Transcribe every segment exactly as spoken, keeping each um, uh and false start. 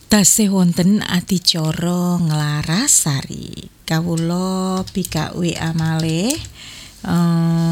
Tasih wonten adicara Nglarasari. Kawula bikawe malih eh,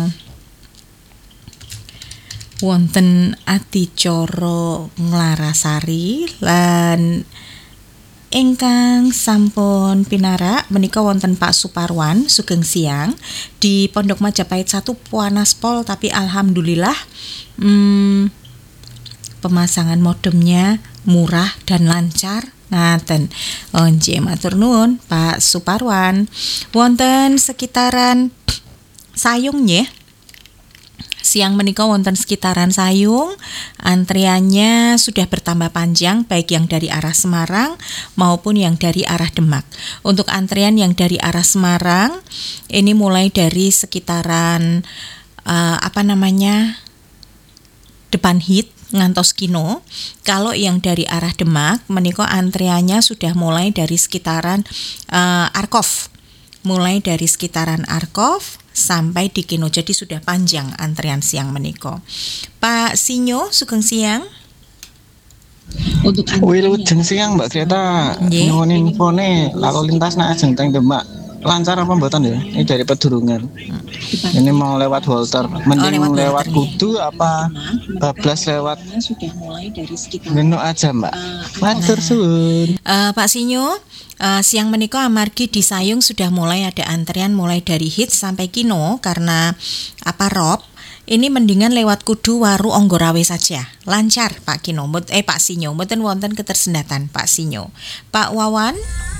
wonten adicara Nglarasari lan ingkang sampun pinarak menika wonten Pak Suparwan sugeng siang di Pondok Majapahit satu Puanaspol, tapi alhamdulillah hmm, pemasangan modemnya murah dan lancar ngaten. Oh nggih, matur nuwun Pak Suparwan. Wonten sekitaran Sayung nggih. Siang menika wonten sekitaran Sayung, antriannya sudah bertambah panjang baik yang dari arah Semarang maupun yang dari arah Demak. Untuk antrian yang dari arah Semarang ini mulai dari sekitaran uh, apa namanya? depan hit ngantos Kino. Kalau yang dari arah Demak menika antriannya sudah mulai dari sekitaran uh, Arkov. Mulai dari sekitaran Arkov sampai di Kino. Jadi sudah panjang antrian siang menika. Pak Sinyo sugeng siang. Untuk Wilujeng siang Mbak Greta, Nggih. nyuwun infone lalu lintas nak ajeng teng Demak. Lancar apa mboten ya? Ini dari Pedurungan. Ini mau lewat Walter. Mending Oh, lewat lewat Walter, Kudu apa bablas lewat sudah mulai dari sekitar Ngeno aja Mbak. Matur suwun. Uh, Pak Sinyo, uh, siang menika amargi di Sayung sudah mulai ada antrian mulai dari Hits sampai Kino karena apa Rob? Ini mendingan lewat Kudu Waru Onggorawe saja. Lancar Pak Kino, mut- eh Pak Sinyo, mboten wonten ketersendatan Pak Sinyo. Pak Wawan.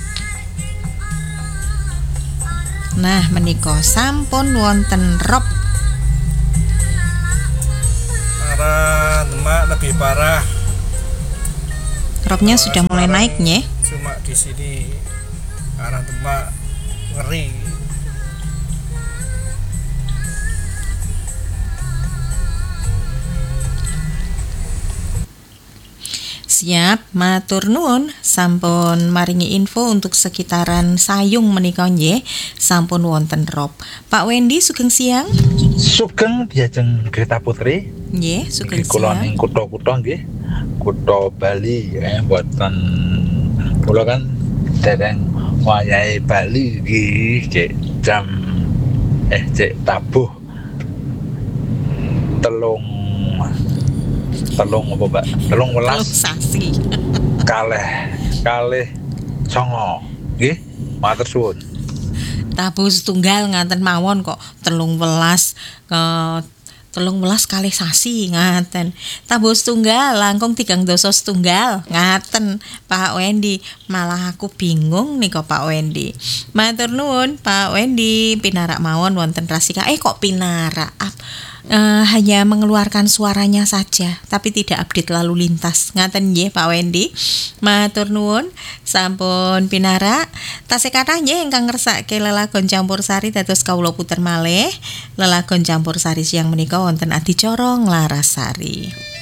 Nah, menika sampun wonten Rob. Arah Demak lebih parah. Robnya Arah sudah mulai Semarang naik nggih. Cuma di sini arah Demak ngeri. Siap, matur nuwun. Sampun maringi info untuk sekitaran Sayung menika nggih. Sampun wonten Rob. Pak Wendy sugeng siang. Sugeng diajeng Greta Putri. Nggih, sugeng Nggih, kula siang. ning kutha-kutha nggih. Kutha Bali ya, buatan kula kan dereng wayahe Bali nggih, cek jam eh cek tabuh telung telung apa Mbak? Telung Telung welas sasi. kalih kalih songo nggih. Matur suwun. Tabuh setunggal ngaten mawon kok telung welas ke telung welas kalih sasi ngaten. Tabuh setunggal langkung tigang dasa setunggal ngaten Pak Wendy. Malah aku bingung nih kok Pak Wendy. Matur nuwun Pak Wendy, pinarak mawon wonten Rasika. Eh kok pinarak? Ap, eh, hanya mengeluarkan suaranya saja tapi tidak update lalu lintas. Ngaten nggih Pak Wendy. Matur nuwun sampun pinarak. Tasih kathah nggih ingkang ngersake lelagon campursari dados kawula puter malih. Lelagon campursari siang menika wonten adicara Nglarasari.